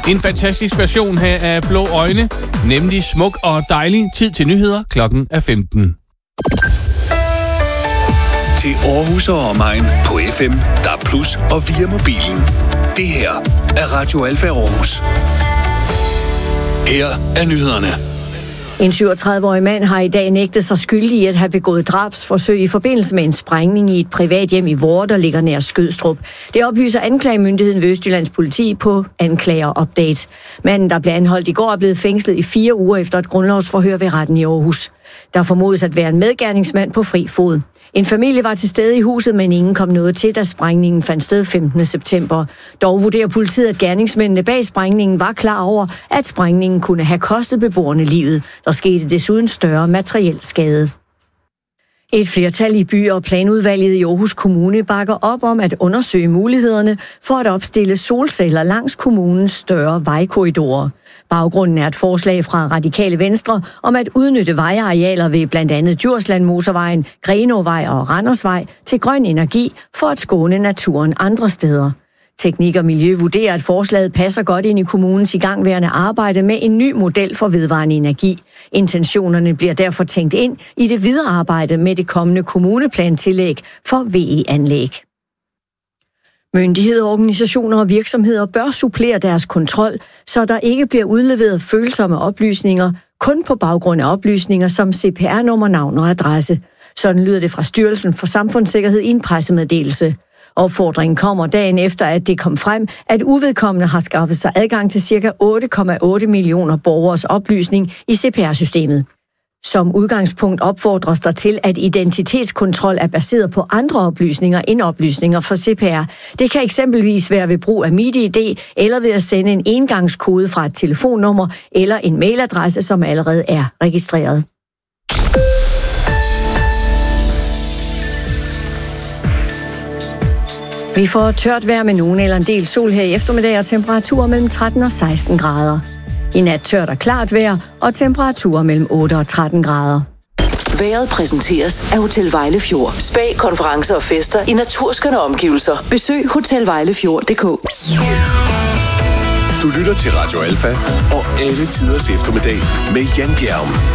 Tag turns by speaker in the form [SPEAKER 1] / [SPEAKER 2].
[SPEAKER 1] En fantastisk version her af Blå Øjne, nemlig smuk og dejlig. Tid til nyheder, klokken er 15.
[SPEAKER 2] Til Aarhus og omegn på FM, DAB+ og via mobilen. Det her er Radio Alfa Aarhus. Her er nyhederne.
[SPEAKER 3] En 37-årig mand har i dag nægtet sig skyldig i at have begået drabsforsøg i forbindelse med en sprængning i et privat hjem i Vore, der ligger nær Skødstrup. Det oplyser anklagemyndigheden ved Østjyllands Politi på anklager-update. Manden, der blev anholdt i går, er blevet fængslet i 4 uger efter et grundlovsforhør ved retten i Aarhus. Der formodes at være en medgerningsmand på fri fod. En familie var til stede i huset, men ingen kom noget til, da sprængningen fandt sted 15. september. Dog vurderer politiet, at gerningsmændene bag sprængningen var klar over, at sprængningen kunne have kostet beboerne livet. Der skete desuden større materiel skade. Et flertal i by- og planudvalget i Aarhus Kommune bakker op om at undersøge mulighederne for at opstille solceller langs kommunens større vejkorridorer. Baggrunden er et forslag fra Radikale Venstre om at udnytte vejarealer ved blandt andet Djursland Motorvejen, Grenåvej og Randersvej til grøn energi for at skåne naturen andre steder. Teknik og Miljø vurderer, at forslaget passer godt ind i kommunens igangværende arbejde med en ny model for vedvarende energi. Intentionerne bliver derfor tænkt ind i det videre arbejde med det kommende kommuneplantillæg for VE-anlæg. Myndigheder, organisationer og virksomheder bør supplere deres kontrol, så der ikke bliver udleveret følsomme oplysninger, kun på baggrund af oplysninger som CPR-nummer, navn og adresse. Sådan lyder det fra Styrelsen for Samfundssikkerhed i en pressemeddelelse. Opfordringen kommer dagen efter, at det kom frem, at uvedkommende har skaffet sig adgang til ca. 8,8 millioner borgeres oplysning i CPR-systemet. Som udgangspunkt opfordres der til, at identitetskontrol er baseret på andre oplysninger end oplysninger for CPR. Det kan eksempelvis være ved brug af MitID eller ved at sende en engangskode fra et telefonnummer eller en mailadresse, som allerede er registreret. Vi får tørt vejr med nogen eller en del sol her i eftermiddag og temperaturer mellem 13 og 16 grader. I nat tørt og klart vejr og temperaturer mellem 8 og 13 grader.
[SPEAKER 4] Vejret præsenteres af Hotel Vejlefjord. Spa, konferencer og fester i naturskønne omgivelser. Besøg hotelvejlefjord.dk.
[SPEAKER 2] Du lytter til Radio Alfa og alle tiders eftermiddag med Jan Bjerg.